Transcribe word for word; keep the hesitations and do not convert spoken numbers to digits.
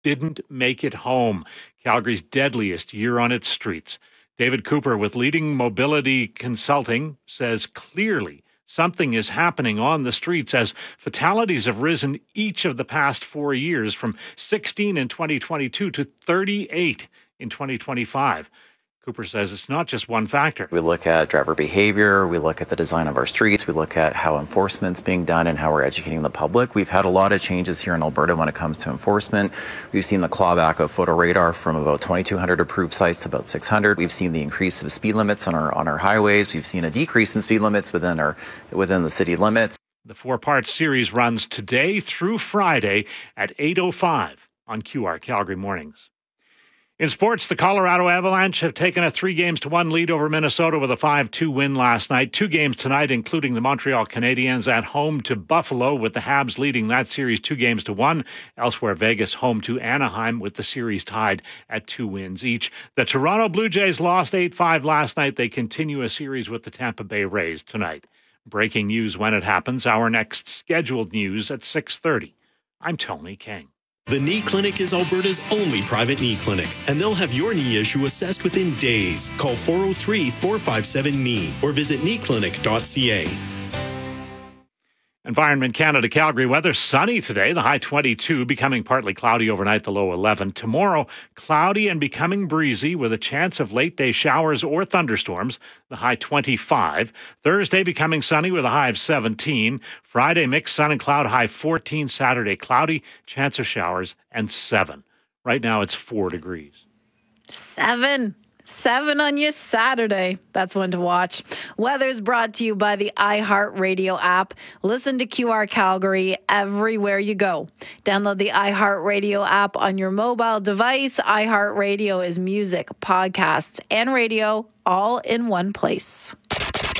didn't make it home. Calgary's deadliest year on its streets. David Cooper with Leading Mobility Consulting says clearly something is happening on the streets as fatalities have risen each of the past four years from sixteen in twenty twenty-two to thirty-eight in twenty twenty-five. Cooper says it's not just one factor. We look at driver behavior, we look at the design of our streets, we look at how enforcement's being done and how we're educating the public. We've had a lot of changes here in Alberta when it comes to enforcement. We've seen the clawback of photo radar from about twenty-two hundred approved sites to about six hundred. We've seen the increase of speed limits on our on our highways. We've seen a decrease in speed limits within our within the city limits. The four-part series runs today through Friday at eight oh five on Q R Calgary Mornings. In sports, the Colorado Avalanche have taken a three games to one lead over Minnesota with a five two win last night. Two games tonight, including the Montreal Canadiens at home to Buffalo, with the Habs leading that series two games to one. Elsewhere, Vegas home to Anaheim with the series tied at two wins each. The Toronto Blue Jays lost eight five last night. They continue a series with the Tampa Bay Rays tonight. Breaking news when it happens. Our next scheduled news at six thirty. I'm Tony King. The Knee Clinic is Alberta's only private knee clinic, and they'll have your knee issue assessed within days. Call four oh three, four five seven, K N E E or visit knee clinic dot c a. Environment Canada Calgary weather sunny today, the high twenty-two, becoming partly cloudy overnight, the low eleven. Tomorrow, cloudy and becoming breezy with a chance of late day showers or thunderstorms, the high twenty-five. Thursday becoming sunny with a high of seventeen. Friday, mixed sun and cloud, high fourteen. Saturday, cloudy, chance of showers, and seven. Right now, it's four degrees. Seven. Seven on your Saturday. That's one to watch. Weather's brought to you by the iHeartRadio app. Listen to Q R Calgary everywhere you go. Download the iHeartRadio app on your mobile device. iHeartRadio is music, podcasts, and radio all in one place.